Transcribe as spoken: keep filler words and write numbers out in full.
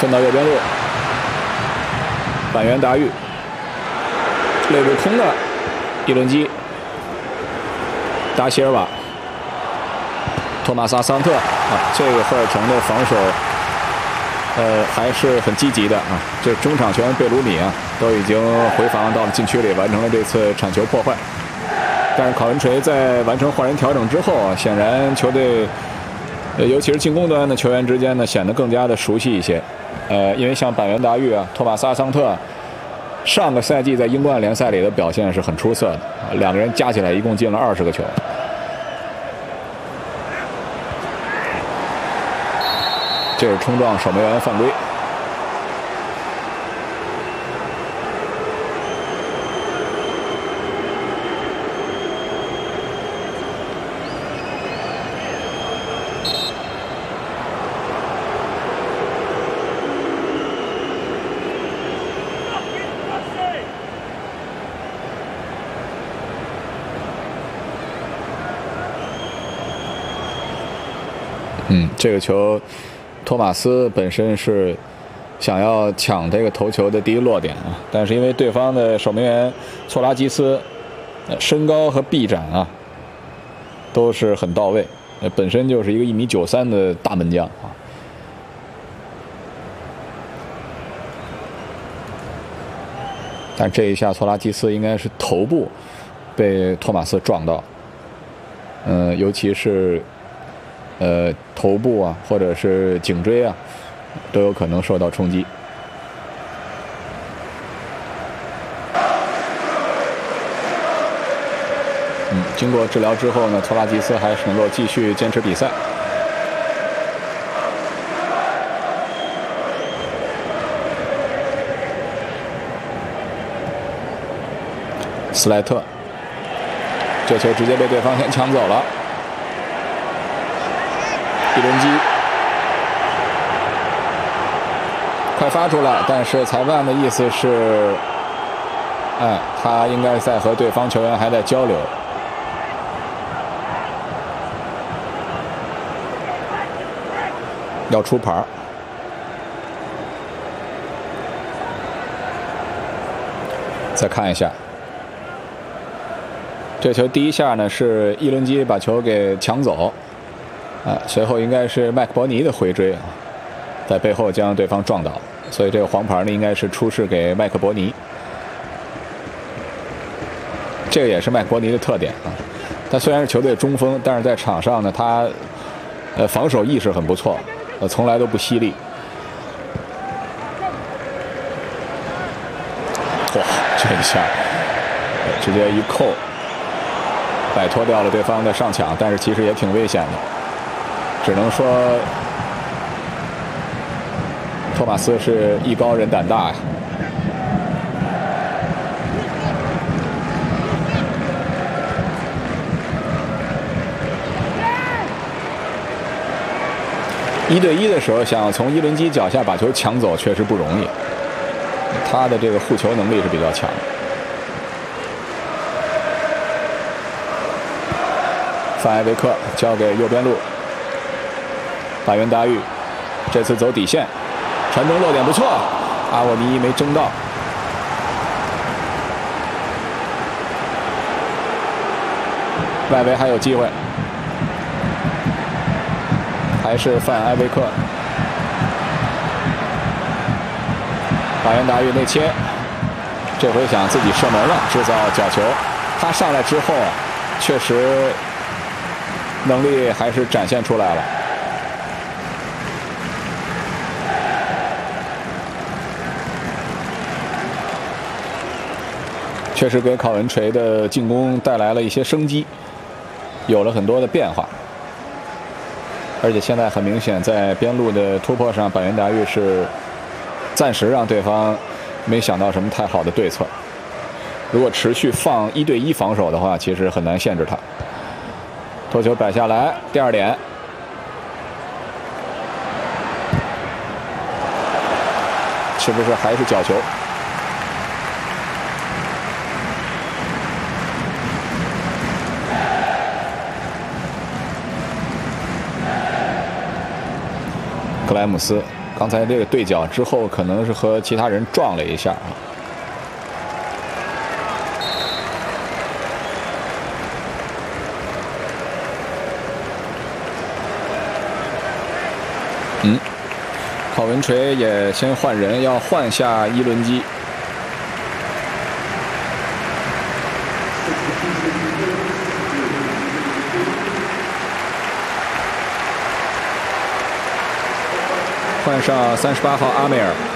顺到右边路，板垣达玉，内部空的伊伦基，达席尔瓦，托马萨桑特啊，这个赫尔城的防守，呃，还是很积极的啊。这中场球员贝鲁米啊，都已经回防到了禁区里，完成了这次铲球破坏。但是考文垂在完成换人调整之后啊，显然球队，呃，尤其是进攻端的球员之间呢，显得更加的熟悉一些。呃，因为像板垣达玉啊、托马萨桑特，上个赛季在英冠联赛里的表现是很出色的，两个人加起来一共进了二十个球。这是冲撞守门员犯规。嗯，这个球，托马斯本身是想要抢这个头球的第一落点啊，但是因为对方的守门员措拉基斯，呃，身高和臂展啊都是很到位，呃，本身就是一个一米九三的大门将啊。但这一下措拉基斯应该是头部被托马斯撞到，嗯、呃，尤其是。呃，头部啊，或者是颈椎啊，都有可能受到冲击。嗯，经过治疗之后呢，托拉基斯还是能够继续坚持比赛。斯莱特，这球直接被对方先抢走了。伊伦基快发出来，但是裁判的意思是，哎，他应该在和对方球员还在交流。要出牌。再看一下，这球第一下呢是伊伦基把球给抢走。啊，随后应该是麦克伯尼的回追啊，在背后将对方撞倒，所以这个黄牌呢应该是出示给麦克伯尼。这个也是麦克伯尼的特点啊，他虽然是球队中锋，但是在场上呢，他呃防守意识很不错，呃从来都不犀利。哇，这一下直接一扣，摆脱掉了对方的上抢，但是其实也挺危险的。只能说，托马斯是艺高人胆大呀。一对一的时候，想从伊伦基脚下把球抢走，确实不容易。他的这个护球能力是比较强。范艾维克交给右边路。板垣达玉，这次走底线，传中落点不错，阿沃尼没争到。外围还有机会，还是范艾维克。板垣达玉内切，这回想自己射门了，制造角球。他上来之后，确实能力还是展现出来了。确实给考文垂的进攻带来了一些生机，有了很多的变化。而且现在很明显，在边路的突破上，板垣达玉是暂时让对方没想到什么太好的对策。如果持续放一对一防守的话，其实很难限制他。头球摆下来，第二点，是不是还是角球？克莱姆斯刚才这个对角之后，可能是和其他人撞了一下啊。嗯，考文垂也先换人，要换下伊伦基。换上三十八号阿梅尔。